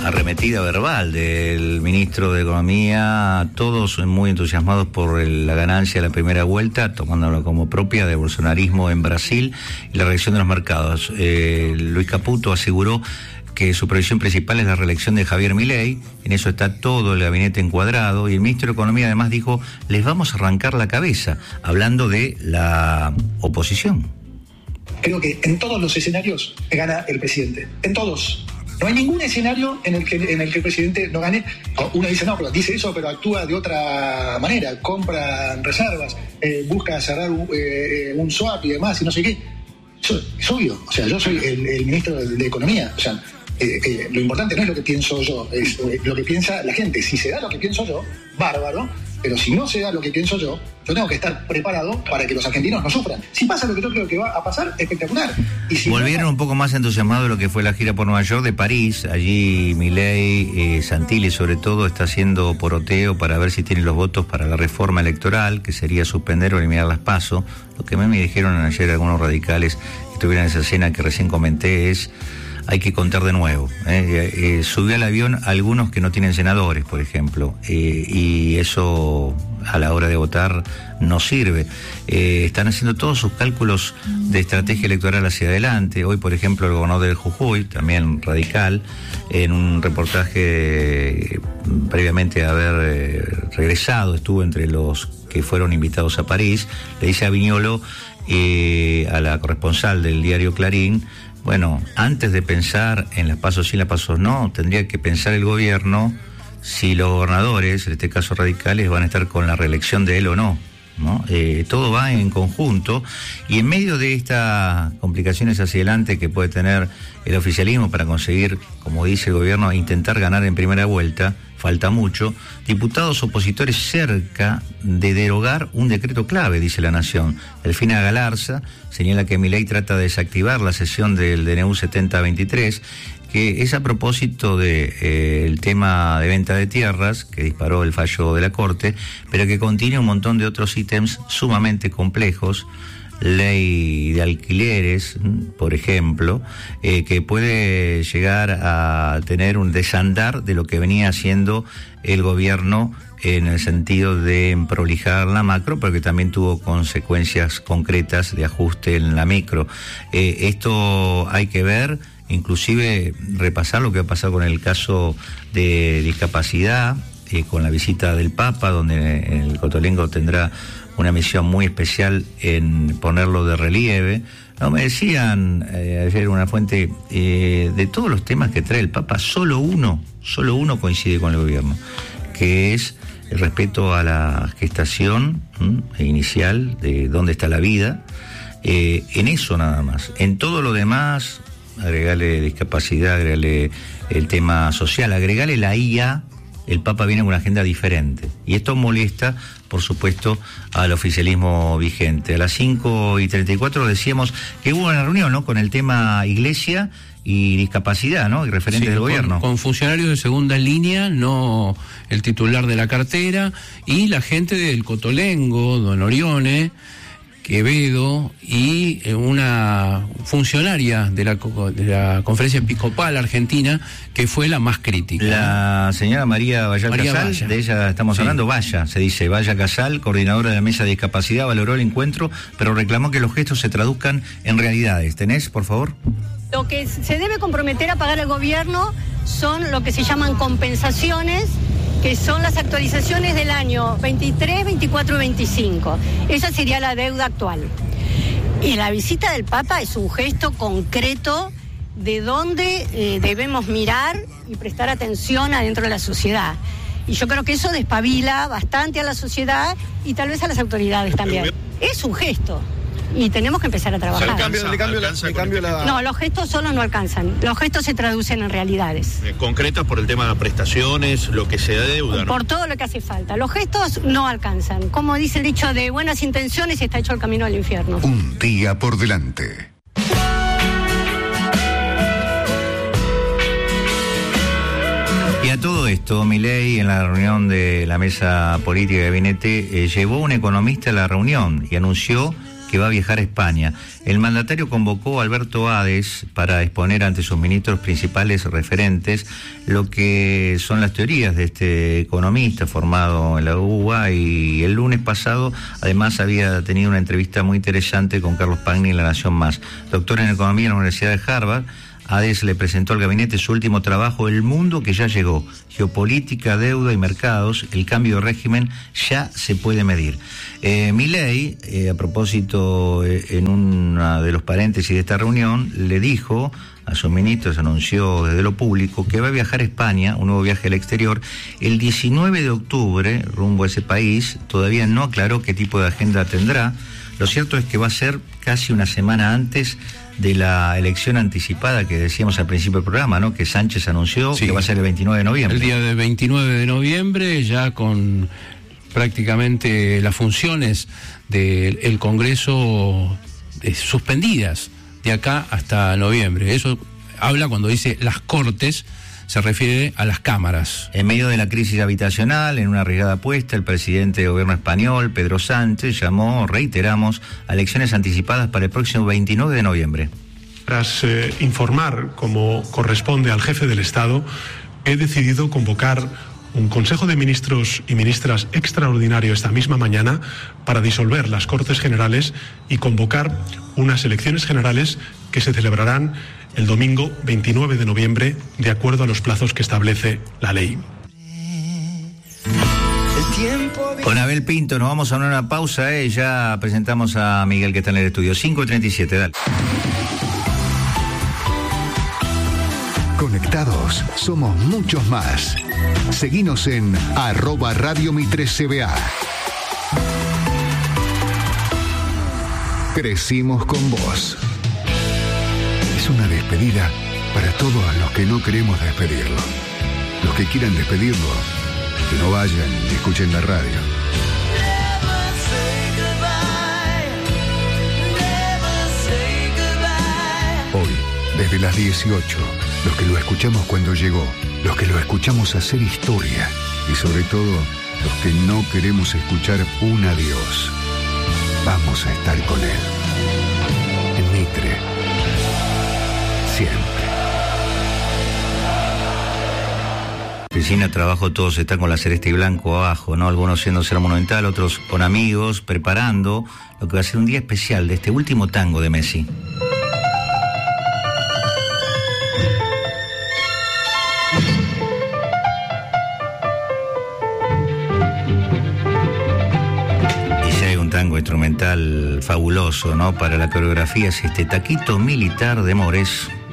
arremetida verbal del ministro de Economía, todos muy entusiasmados por la ganancia de la primera vuelta, tomándolo como propia de bolsonarismo en Brasil y la reacción de los mercados. Luis Caputo aseguró que su previsión principal es la reelección de Javier Milei, en eso está todo el gabinete encuadrado, y el ministro de Economía además dijo, les vamos a arrancar la cabeza, hablando de la oposición. Creo que en todos los escenarios gana el presidente, en todos. No hay ningún escenario en el que el presidente no gane. Uno dice, no, pero dice eso, pero actúa de otra manera, compra reservas, busca cerrar un swap y demás, y no sé qué. Eso es obvio, o sea, yo soy el ministro de Economía, o sea, lo importante no es lo que pienso yo, es lo que piensa la gente. Si se da lo que pienso yo, bárbaro, pero si no se da lo que pienso yo tengo que estar preparado para que los argentinos no sufran. Si pasa lo que yo creo que va a pasar, espectacular. Y si volvieron un poco más entusiasmados de lo que fue la gira por Nueva York de París. Allí Milei, Santilli sobre todo, está haciendo poroteo para ver si tiene los votos para la reforma electoral, que sería suspender o eliminar las PASO. Lo que me dijeron ayer algunos radicales que estuvieron en esa escena que recién comenté es: hay que contar de nuevo. Subió al avión algunos que no tienen senadores, por ejemplo, y eso a la hora de votar no sirve. Están haciendo todos sus cálculos de estrategia electoral hacia adelante. Hoy, por ejemplo, el gobernador del Jujuy, también radical, en un reportaje previamente a haber regresado, estuvo entre los que fueron invitados a París, le dice a Viñolo, a la corresponsal del diario Clarín, bueno, antes de pensar en las pasos sí, las pasos no, tendría que pensar el gobierno si los gobernadores, en este caso radicales, van a estar con la reelección de él o no, ¿no? Todo va en conjunto, y en medio de estas complicaciones hacia adelante que puede tener el oficialismo para conseguir, como dice el gobierno, intentar ganar en primera vuelta, falta mucho, diputados opositores cerca de derogar un decreto clave, dice La Nación. Delfina Galarza señala que Milei trata de desactivar la sesión del DNU 7023, que es a propósito de el tema de venta de tierras, que disparó el fallo de la Corte, pero que contiene un montón de otros ítems sumamente complejos, ley de alquileres, por ejemplo, que puede llegar a tener un desandar de lo que venía haciendo el gobierno en el sentido de prolijar la macro, pero que también tuvo consecuencias concretas de ajuste en la micro. Esto hay que ver, inclusive repasar lo que ha pasado con el caso de discapacidad, con la visita del Papa, donde el Cotolengo tendrá una misión muy especial en ponerlo de relieve. No, me decían ayer una fuente, de todos los temas que trae el Papa, solo uno coincide con el gobierno, que es el respeto a la gestación inicial, de dónde está la vida, en eso nada más. En todo lo demás, agregale discapacidad, agregale el tema social, agregale la IA, el Papa viene con una agenda diferente. Y esto molesta, por supuesto, al oficialismo vigente. A las 5:34 decíamos que hubo una reunión, ¿no?, con el tema iglesia y discapacidad, ¿no?, y referentes del gobierno. Con funcionarios de segunda línea, no el titular de la cartera, y la gente del Cotolengo, don Orione, Quevedo, y una funcionaria de la Conferencia Episcopal Argentina, que fue la más crítica. La señora María Casal, de ella estamos hablando, se dice Valla Casal, coordinadora de la Mesa de Discapacidad, valoró el encuentro, pero reclamó que los gestos se traduzcan en realidades. ¿Tenés, por favor? Lo que se debe comprometer a pagar el gobierno son lo que se llaman compensaciones, que son las actualizaciones del año 23, 24 y 25. Esa sería la deuda actual. Y la visita del Papa es un gesto concreto de dónde debemos mirar y prestar atención adentro de la sociedad. Y yo creo que eso despabila bastante a la sociedad y tal vez a las autoridades también. Es un gesto. Y tenemos que empezar a trabajar. No, los gestos solos no alcanzan. Los gestos se traducen en realidades. Concretas por el tema de prestaciones, lo que se deuda, ¿no? Por todo lo que hace falta. Los gestos no alcanzan. Como dice el dicho, de buenas intenciones está hecho el camino al infierno. Un día por delante. Y a todo esto, Milei, en la reunión de la mesa política de gabinete, llevó un economista a la reunión y anunció que va a viajar a España. El mandatario convocó a Alberto Ades para exponer ante sus ministros principales referentes lo que son las teorías de este economista formado en la UBA, y el lunes pasado además había tenido una entrevista muy interesante con Carlos Pagni en La Nación Más. Doctor en Economía en la Universidad de Harvard, Ades le presentó al gabinete su último trabajo, El mundo que ya llegó, geopolítica, deuda y mercados, el cambio de régimen ya se puede medir. Milei, a propósito, en uno de los paréntesis de esta reunión, le dijo a sus ministros, anunció desde lo público, que va a viajar a España, un nuevo viaje al exterior, el 19 de octubre, rumbo a ese país. Todavía no aclaró qué tipo de agenda tendrá. Lo cierto es que va a ser casi una semana antes de la elección anticipada que decíamos al principio del programa, ¿no? Que Sánchez anunció que va a ser el 29 de noviembre. El día del 29 de noviembre, ya con prácticamente las funciones del Congreso suspendidas de acá hasta noviembre. Eso habla cuando dice las Cortes, se refiere a las cámaras. En medio de la crisis habitacional, en una arriesgada apuesta, el presidente del gobierno español, Pedro Sánchez, llamó, reiteramos, a elecciones anticipadas para el próximo 29 de noviembre. Tras informar, como corresponde al jefe del Estado, he decidido convocar un Consejo de Ministros y Ministras extraordinario esta misma mañana para disolver las Cortes Generales y convocar unas elecciones generales que se celebrarán el domingo 29 de noviembre, de acuerdo a los plazos que establece la ley. Con Abel Pinto nos vamos a una pausa, ya presentamos a Miguel que está en el estudio. 5:37, dale. Conectados, somos muchos más. Seguinos en @Radio Mi3CBA. Crecimos con vos. Es una despedida para todos los que no queremos despedirlo. Los que quieran despedirlo, que no vayan y escuchen la radio. Hoy, desde las 18, los que lo escuchamos cuando llegó, los que lo escuchamos hacer historia y sobre todo los que no queremos escuchar un adiós, vamos a estar con él. En Mitre. Siempre. Oficina, trabajo, todos están con la celeste y blanco abajo, ¿no? Algunos siendo Ser Monumental, otros con amigos, preparando lo que va a ser un día especial de este último tango de Messi. Tango instrumental fabuloso, ¿no? Para la coreografía es este Taquito Militar de Mores.